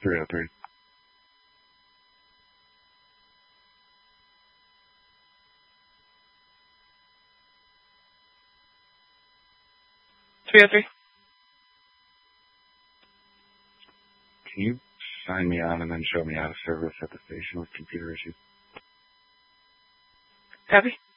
303. Can you sign me on and then show me out of service at the station with computer issues? Copy.